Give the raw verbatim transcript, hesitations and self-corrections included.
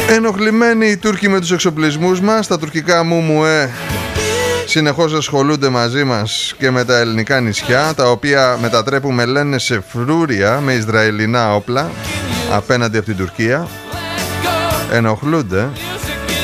Ενοχλημένοι οι Τούρκοι με τους εξοπλισμούς μας, τα τουρκικά μουμουέ συνεχώς ασχολούνται μαζί μας και με τα ελληνικά νησιά, τα οποία μετατρέπουμε, λένε, σε φρούρια με ισραηλινά όπλα απέναντι από την Τουρκία. Ενοχλούνται.